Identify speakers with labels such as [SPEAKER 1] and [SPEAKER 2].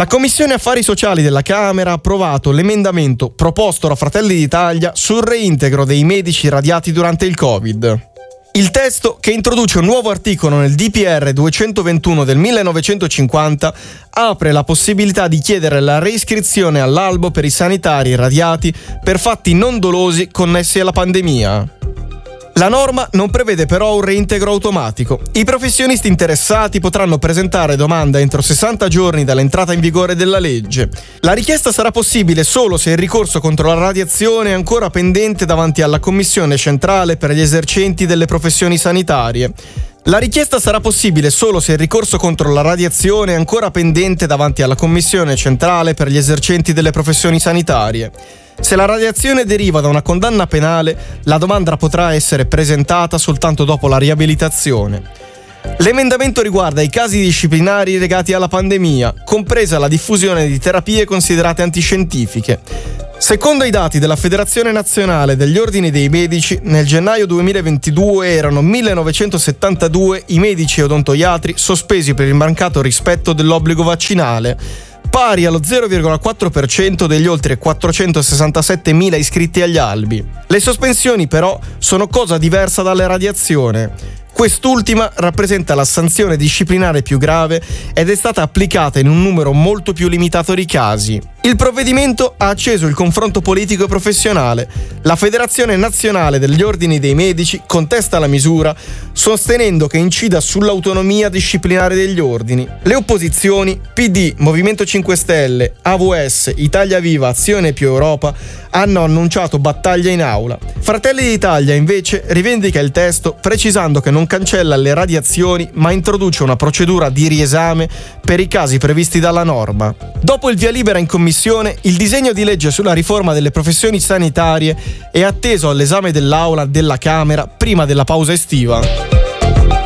[SPEAKER 1] La Commissione Affari Sociali della Camera ha approvato l'emendamento proposto da Fratelli d'Italia sul reintegro dei medici radiati durante il Covid. Il testo, che introduce un nuovo articolo nel DPR 221 del 1950, apre la possibilità di chiedere la reiscrizione all'albo per i sanitari irradiati per fatti non dolosi connessi alla pandemia. La norma non prevede però un reintegro automatico. I professionisti interessati potranno presentare domanda entro 60 giorni dall'entrata in vigore della legge. La richiesta sarà possibile solo se il ricorso contro la radiazione è ancora pendente davanti alla Commissione Centrale per gli esercenti delle professioni sanitarie. La richiesta sarà possibile solo se il ricorso contro la radiazione è ancora pendente davanti alla Commissione Centrale per gli esercenti delle professioni sanitarie. Se la radiazione deriva da una condanna penale, la domanda potrà essere presentata soltanto dopo la riabilitazione. L'emendamento riguarda i casi disciplinari legati alla pandemia, compresa la diffusione di terapie considerate antiscientifiche. Secondo i dati della Federazione Nazionale degli Ordini dei Medici, nel gennaio 2022 erano 1972 i medici e odontoiatri sospesi per il mancato rispetto dell'obbligo vaccinale, pari allo 0,4% degli oltre 467.000 iscritti agli albi. Le sospensioni però sono cosa diversa dalle radiazioni. Quest'ultima rappresenta la sanzione disciplinare più grave ed è stata applicata in un numero molto più limitato di casi. Il provvedimento ha acceso il confronto politico e professionale. La Federazione Nazionale degli Ordini dei Medici contesta la misura, sostenendo che incida sull'autonomia disciplinare degli ordini. Le opposizioni, PD, Movimento 5 Stelle, AVS, Italia Viva, Azione Più Europa, hanno annunciato battaglia in aula. Fratelli d'Italia invece rivendica il testo, precisando che non cancella le radiazioni ma introduce una procedura di riesame per i casi previsti dalla norma. Dopo il via libera in commissione, il disegno di legge sulla riforma delle professioni sanitarie è atteso all'esame dell'Aula della Camera prima della pausa estiva.